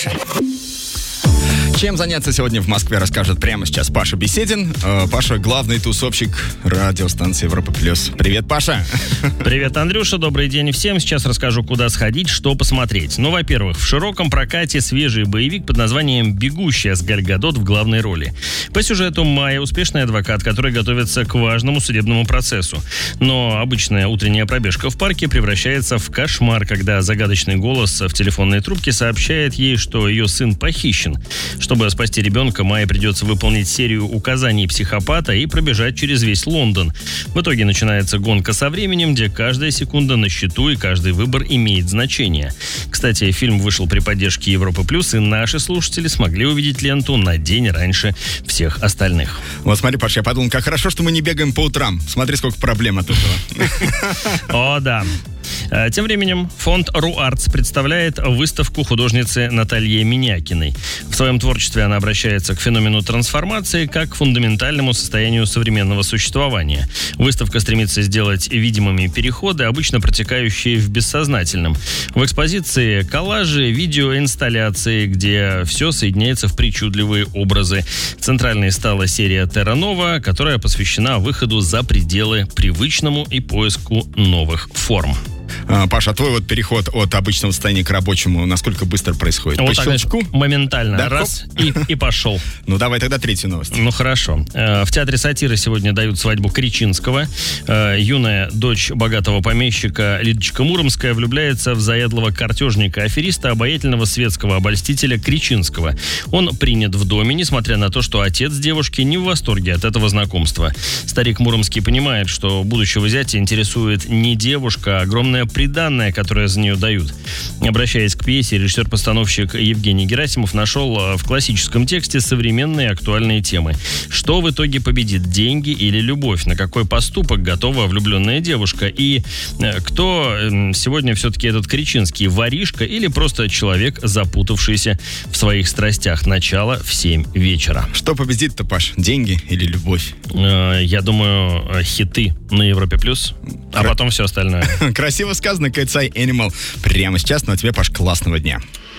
Чем заняться сегодня в Москве, расскажет прямо сейчас Паша Беседин. Паша — главный тусовщик радиостанции Европа Плюс. Привет, Паша. Привет, Андрюша, добрый день всем. Сейчас расскажу, куда сходить, что посмотреть. Ну, во-первых, в широком прокате свежий боевик под названием «Бегущая» с Галь Гадот в главной роли. По сюжету Майя — успешный адвокат, который готовится к важному судебному процессу. Но обычная утренняя пробежка в парке превращается в кошмар, когда загадочный голос в телефонной трубке сообщает ей, что ее сын похищен. Чтобы спасти ребенка, Майе придется выполнить серию указаний психопата и пробежать через весь Лондон. В итоге начинается гонка со временем, где каждая секунда на счету и каждый выбор имеет значение. Кстати, фильм вышел при поддержке Европы Плюс, и наши слушатели смогли увидеть ленту на день раньше всех остальных. Вот смотри, Паша, я подумал, как хорошо, что мы не бегаем по утрам. Смотри, сколько проблем от этого. О, да. Тем временем фонд РУ-Артс представляет выставку художницы Натальи Минякиной. В своем творчестве она обращается к феномену трансформации как к фундаментальному состоянию современного существования. Выставка стремится сделать видимыми переходы, обычно протекающие в бессознательном. В экспозиции коллажи, видеоинсталляции, где все соединяется в причудливые образы. Центральной стала серия Терра Нова, которая посвящена выходу за пределы привычному и поиску новых форм. Паша, а твой вот переход от обычного состояния к рабочему насколько быстро происходит? Вот по так щелчку? Моментально. Да, раз и пошел. Ну, давай тогда третью новость. Ну, хорошо. В Театре сатиры сегодня дают свадьбу Кричинского. Юная дочь богатого помещика Лидочка Муромская влюбляется в заядлого картежника-афериста, обаятельного светского обольстителя Кричинского. Он принят в доме, несмотря на то, что отец девушки не в восторге от этого знакомства. Старик Муромский понимает, что будущего зятя интересует не девушка, а огромная приданное, которое за нее дают. Обращаясь к пьесе, режиссер-постановщик Евгений Герасимов нашел в классическом тексте современные актуальные темы. Что в итоге победит, деньги или любовь? На какой поступок готова влюбленная девушка? И кто сегодня все-таки этот Кричинский, воришка или просто человек, запутавшийся в своих страстях? Начало в 7 вечера. Что победит-то, Паш? Деньги или любовь? Я думаю, хиты на Европе+, а потом все остальное. Красиво сказано, Cat's Eye Animal. Прямо сейчас, ну а тебе, Паш, классного дня.